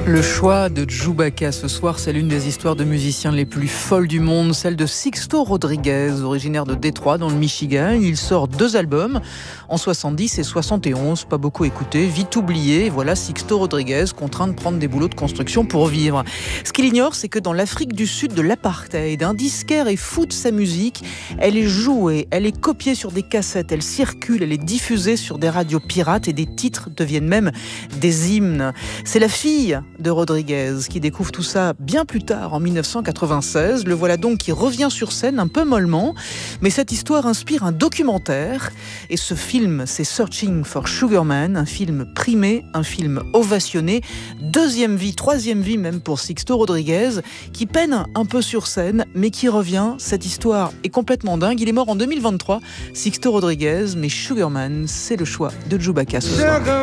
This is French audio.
Le choix de Chewbacca ce soir, c'est l'une des histoires de musiciens les plus folles du monde, celle de Sixto Rodriguez, originaire de Détroit dans le Michigan. Il sort 2 albums en 70 et 71, pas beaucoup écoutés, vite oublié. Voilà Sixto Rodriguez contraint de prendre des boulots de construction pour vivre. Ce qu'il ignore, c'est que dans l'Afrique du Sud de l'apartheid, un disquaire est fou de sa musique. Elle est jouée, elle est copiée sur des cassettes, elle circule, elle est diffusée sur des radios pirates et des titres deviennent même des hymnes. C'est la fille de Rodriguez qui découvre tout ça bien plus tard en 1996. Le voilà donc qui revient sur scène un peu mollement, mais cette histoire inspire un documentaire et ce film, c'est Searching for Sugar Man, un film primé, un film ovationné, 2e vie, 3e vie même pour Sixto Rodriguez qui peine un peu sur scène mais qui revient. Cette histoire est complètement dingue. Il est mort en 2023, Sixto Rodriguez, mais Sugar Man, c'est le choix de Chewbacca ce soir.